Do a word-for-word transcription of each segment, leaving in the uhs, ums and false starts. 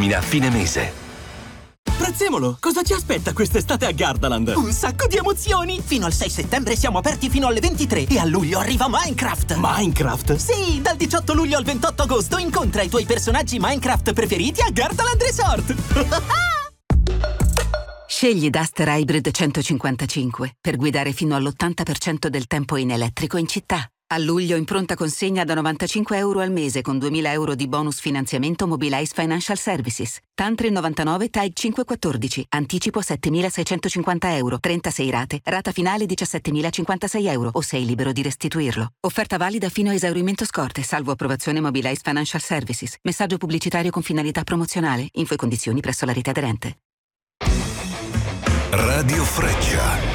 termina a fine mese. Prezzemolo, cosa ci aspetta quest'estate a Gardaland? Un sacco di emozioni! Fino al sei settembre siamo aperti fino alle ventitré e a luglio arriva Minecraft! Minecraft? Sì, dal diciotto luglio al ventotto agosto incontra i tuoi personaggi Minecraft preferiti a Gardaland Resort! Scegli Duster Hybrid centocinquantacinque per guidare fino all'ottanta per cento del tempo in elettrico in città. A luglio in pronta consegna da novantacinque euro al mese con duemila euro di bonus finanziamento Mobilize Financial Services. Tantri novantanove T A I cinquecentoquattordici. Anticipo settemilaseicentocinquanta euro. trentasei rate. Rata finale diciassettemilacinquantasei euro o sei libero di restituirlo. Offerta valida fino a esaurimento scorte, salvo approvazione Mobilize Financial Services. Messaggio pubblicitario con finalità promozionale. Info e condizioni presso la rete aderente. Radio Freccia.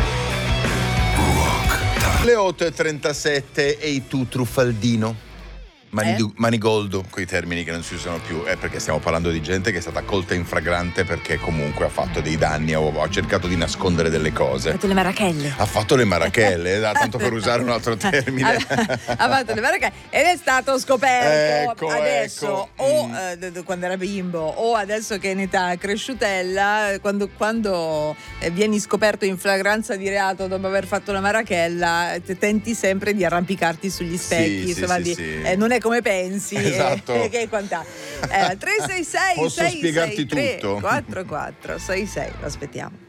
Le otto e trentasette e tu Truffaldino. Mani, Eh? Manigoldo, quei termini che non si usano più, è perché stiamo parlando di gente che è stata colta in fragrante perché comunque ha fatto dei danni o ha cercato di nascondere delle cose. Ha fatto le marachelle. Ha fatto le marachelle, eh, tanto per usare un altro termine. Ha fatto le marachelle ed è stato scoperto Ecco, adesso ecco. o Mm. eh, d- d- quando era bimbo o adesso che è in età cresciutella, eh, quando, quando eh, vieni scoperto in flagranza di reato dopo aver fatto la marachella, eh, te- tenti sempre di arrampicarti sugli specchi, sì, insomma, sì, di- sì. eh, non è come pensi. Esatto. eh, che quant'ha. Eh, tre sei sei Posso sei spiegarti sei tre tutto? quattro quattro sei sei, lo aspettiamo.